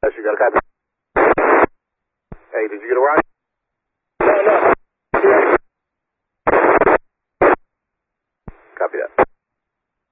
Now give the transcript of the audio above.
You got a copy? Hey, did you get a ride? No. Copy that.